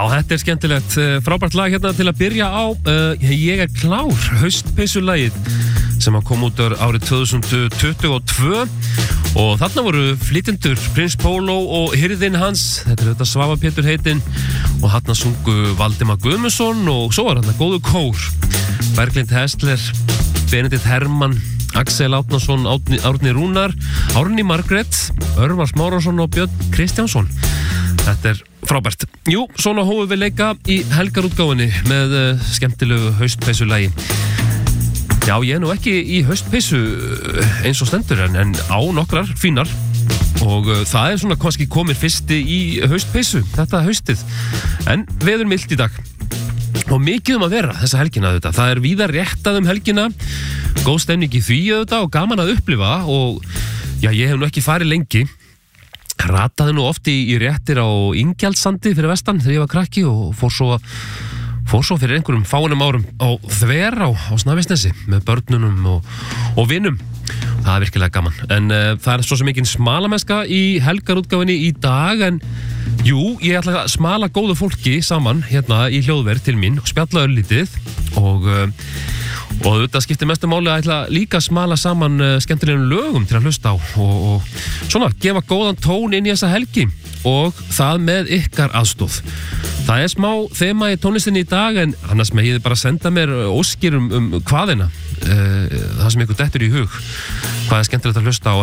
Já, þetta skemmtilegt, frábært lag hérna til að byrja á. Ég klár, haustpeysulagið sem að kom út árið 2022 og þarna voru flytjendur Prins Pólo og hirðinn hans, þetta þetta Svavar Pétur heitinn og þarna sungu Valdimar Guðmundsson og svo var þarna góðu kór, Berglind Hestler, Benedikt Hermann, Axel Átnason, Árni Rúnar, Árni Margrét, Örvar Smárásson og Björn Kristjánsson. Þetta frábært. Jú, svona hófum við leika í helgarútgáfunni með skemmtilegu haustpeysulagi. Já, ég nú ekki í haustpeysu eins og stendur en á nokkrar fínar og það svona kannski komið fyrsti í haustpeysu, þetta haustið. En veður milt í dag og mikið að vera þessa helgina þetta. Það víða réttað helgina, góð stemning í því þetta og gaman að upplifa og já, ég hef nú ekki farið lengi. Rataði nú oft í réttir á Ingjaldssandi fyrir vestan þegar ég var krakki og fór svo fyrir einhverjum fáinum árum á Þverá á Snæfellsnesi með börnunum og vinum. Það virkilega gaman. En það svo sem ekki smalamennska í helgarútgáfinni í dag en jú, ég ætla að smala góðu fólki saman hérna í hljóðverð til mín og spjalla örlítið og þetta skiptir mestu máli að ætla líka að smala saman skemmtilegum lögum til að hlusta á og svona, gefa góðan tón inn í þessa helgi og það með ykkar aðstoð. Það smá þema í tónlistinni í dag en annars með ég bara senda mér óskir hvaðina, það sem ykkur dettur í hug, hvað skemmtilegt að hlusta á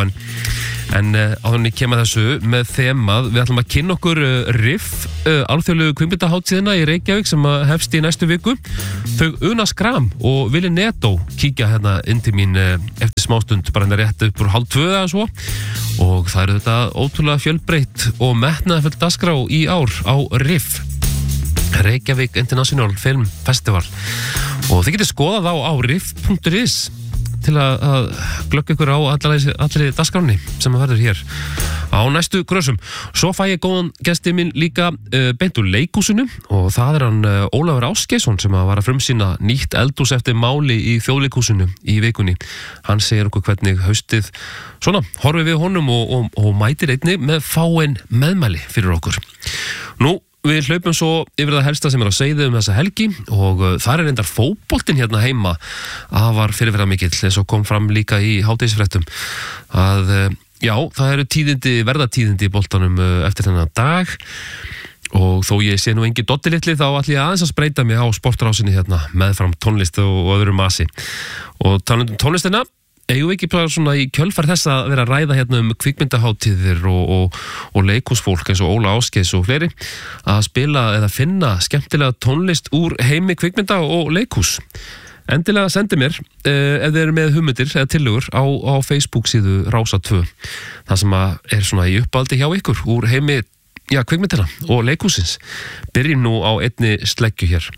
en áðurinn ég kem að þessu með þemað, við ætlum að kynna okkur RIFF, alþjóðlegu kvikmyndahátíðina í Reykjavík sem hefst í næstu viku. Þau Una Skram og Willi Netto kíkja hérna inn til mín eftir smástund, bara hérna rétt upp úr 1:30 eða svo og það þetta ótrúlega fjölbreytt og metnaðarfull dagskrá í ár á RIFF, Reykjavík International Film Festival og þið getið skoðað á riff.is til að glögga ykkur á allri dagskráni sem að verður hér á næstu grösum. Svo fæ ég góðan gesti minn líka beint úr leikhúsinu og það hann Ólafur Ásgeirsson sem að var að frumsýna nýtt eldhús eftir máli í Þjóðleikhúsinu í vikunni. Hann segir okkur hvernig haustið svona, horfið við honum og mætir einnig með fáein meðmæli fyrir okkur. Nú við hlaupum svo yfir það helsta sem að segja þessa helgi og þar reyndar fótboltinn hérna heima afar fyrirferða mikill eins og kom fram líka í hádegisfréttum að já, það eru verðatíðindi í boltanum eftir þennan dag og þó ég sé nú engin dotti litli þá ætla ég aðeins að spreita mig á sportrásinni hérna meðfram tónlist og öðru masi og talandi tónlistina eigum við ekki bara svona í kjölfar þess að vera að ræða hérna kvikmyndahátíðir og leikhúsfólk eins og Óla Ásgeirs og fleiri að spila eða finna skemmtilega tónlist úr heimi kvikmynda og leikhús. Endilega sendi mér ef þið eru með hugmyndir eða tillögur á Facebook síðu Rása 2 það sem að svona í uppáldi hjá ykkur úr heimi kvikmyndina og leikhúsins. Byrjum nú á einni sleggju hér.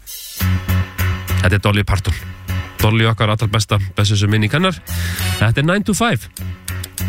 Þetta Dolly Parton. Dolly okkar allra besta sem minni kennar. Þetta 9 to 5.